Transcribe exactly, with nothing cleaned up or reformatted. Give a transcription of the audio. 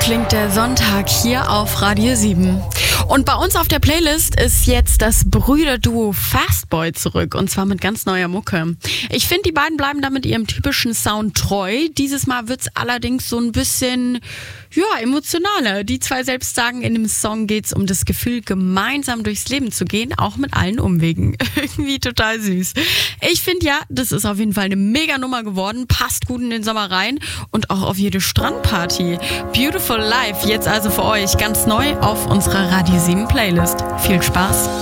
klingt der Sonntag hier auf Radio sieben. Und bei uns auf der Playlist ist jetzt das Brüderduo Fastboy zurück und zwar mit ganz neuer Mucke. Ich finde, die beiden bleiben damit ihrem typischen Sound treu. Dieses Mal wird's allerdings so ein bisschen, ja, emotionaler. Die zwei selbst sagen, in dem Song geht's um das Gefühl, gemeinsam durchs Leben zu gehen, auch mit allen Umwegen. Irgendwie total süß. Ich finde ja, das ist auf jeden Fall eine mega Nummer geworden, passt gut in den Sommer rein und auch auf jede Strandparty. Beautiful Life, jetzt also für euch ganz neu auf unserer Radio sieben Playlist. Viel Spaß!